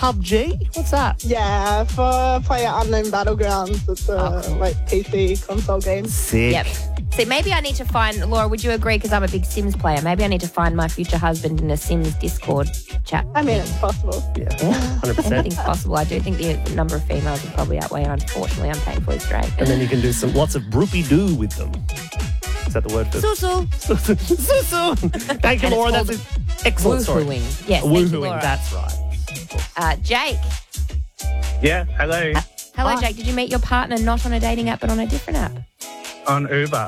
PUBG? What's that? Yeah, for player Unknown Battlegrounds. It's a PC console game. Sick. Yep. See, maybe I need to find, Laura, would you agree, because I'm a big Sims player, maybe I need to find my future husband in a Sims Discord chat. I mean, it's possible. Yeah, 100%. Anything's possible. I do think the number of females would probably outweigh, unfortunately, I'm painfully straight. And then you can do lots of broopy-doo with them. Is that the word for it? Susu. Susu. Thank you, And Laura. it's That's an excellent story. Woohooing. Yes, thank you, Woohooing, Laura. that's right. Jake. Yeah, hello. Hello, Jake. Did you meet your partner not on a dating app but on a different app? On Uber.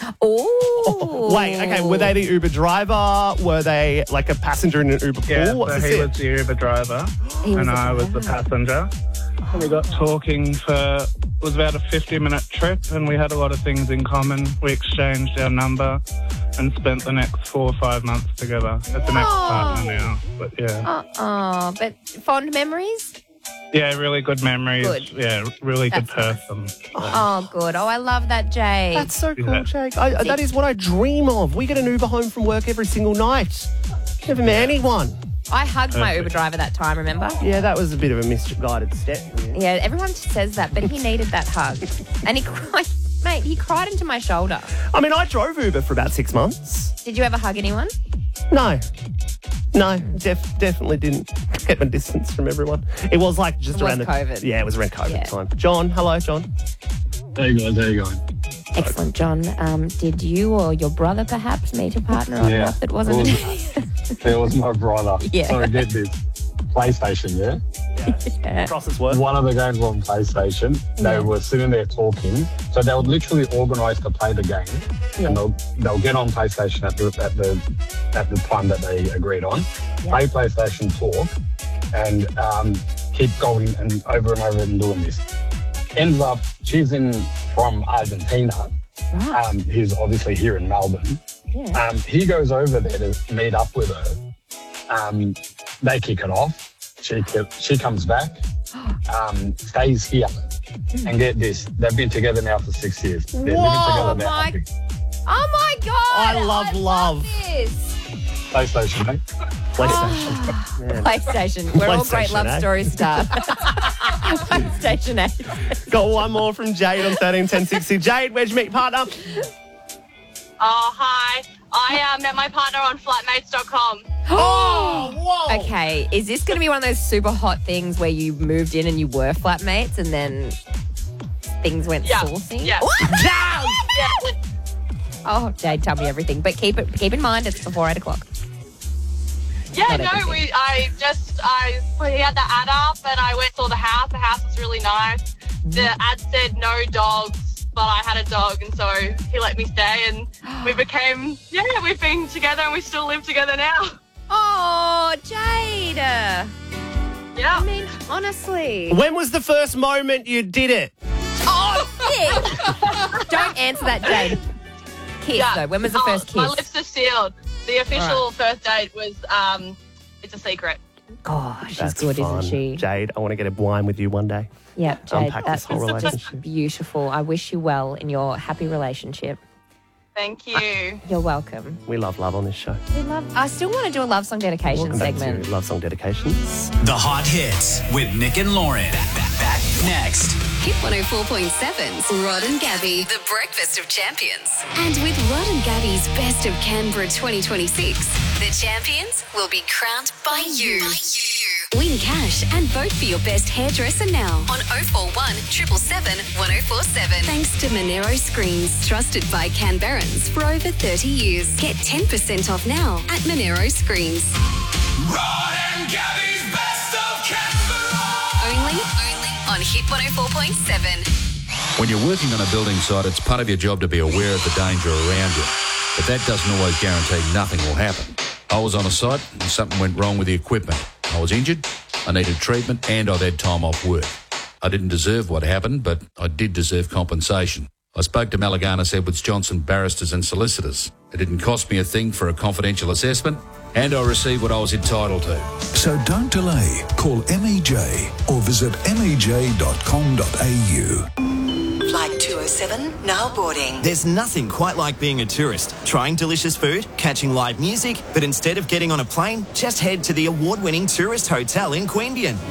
Oh. Wait, okay, were they the Uber driver? Were they like a passenger in an Uber pool? Yeah, What's so the he sit? was the Uber driver He was and the I was the driver. passenger. And we got talking it was about a 50-minute trip and we had a lot of things in common. We exchanged our number and spent the next 4 or 5 months together. It's an ex-partner now, but yeah. But fond memories? Yeah, really good memories. Good. Yeah, really good That's person. Oh, good. Oh, I love that, Jake. That's so cool, Yeah. Jake. That is what I dream of. We get an Uber home from work every single night. Never met anyone. I hugged my Uber driver that time, remember? Yeah, that was a bit of a misguided step. Yeah, everyone says that, but he needed that hug. And he cried, mate, he cried into my shoulder. I mean, I drove Uber for about 6 months. Did you ever hug anyone? No, definitely didn't get my distance from everyone. It was like just It was around the COVID. Yeah, it was around COVID Yeah. time. John, hello, John. Hey guys, how you going? Excellent, John. Did you or your brother perhaps meet a partner on an app that wasn't? It was my brother. Yeah. So get this. PlayStation, yeah? Yeah. Crosses work. One of the games on PlayStation, they were sitting there talking. So they would literally organise to play the game, and they'll get on PlayStation at the time that they agreed on, play PlayStation, talk, and keep going and over and doing this. Ends up, she's from Argentina. Right. He's obviously here in Melbourne. Yeah. He goes over there to meet up with her. They kick it off. She comes back, stays here, and get this. They've been together now for 6 years. They're living together now. my- Oh my God! I love. This. PlayStation, mate. PlayStation. Man. PlayStation. We're all great PlayStation, love eh? story stars. PlayStation 8. Got one more from Jade on 131060. Jade, where'd you meet your partner? Oh, hi. I met my partner on flatmates.com. Oh, whoa. Okay, is this going to be one of those super hot things where you moved in and you were flatmates and then things went saucy? Yeah. Oh, Jade, tell me everything. But keep in mind it's before 8 o'clock. Yeah, Not no, everything. we had the ad up and I went saw the house. The house was really nice. The ad said no dogs, but I had a dog and so he let me stay and we've been together and we still live together now. Oh, Jade. Yeah. I mean, honestly. When was the first moment you did it? Oh, sick. Don't answer that, Jade. Kiss, though. When was the first kiss? My lips are sealed. The official first date was, it's a secret. Gosh, she's That's good, fun. isn't she? Jade, I want to get a wine with you one day. Yep, Jade. Unpack this whole That's just relationship. beautiful. I wish you well in your happy relationship. Thank you. You're welcome. We love on this show. I still want to do a love song dedication Welcome back segment. to Love Song Dedications. The Hot Hits with Nick and Lauren. Back next. Hit 104.7's Rod and Gabby, the breakfast of champions. And with Rod and Gabby's Best of Canberra 2026, the champions will be crowned by you. Win cash and vote for your best hairdresser now on 041 777 1047. Thanks to Monero Screens, trusted by Canberrans for over 30 years. Get 10% off now at Monero Screens. Rod and Gabby's Best of Canberra. Only on Hit 104.7. When you're working on a building site, it's part of your job to be aware of the danger around you. But that doesn't always guarantee nothing will happen. I was on a site and something went wrong with the equipment. I was injured, I needed treatment, and I'd had time off work. I didn't deserve what happened, but I did deserve compensation. I spoke to Malaganas Edwards Johnson barristers and solicitors. It didn't cost me a thing for a confidential assessment, and I received what I was entitled to. So don't delay. Call MEJ or visit mej.com.au. Flight 207, now boarding. There's nothing quite like being a tourist, trying delicious food, catching live music, but instead of getting on a plane, just head to the award-winning tourist hotel in Queanbeyan.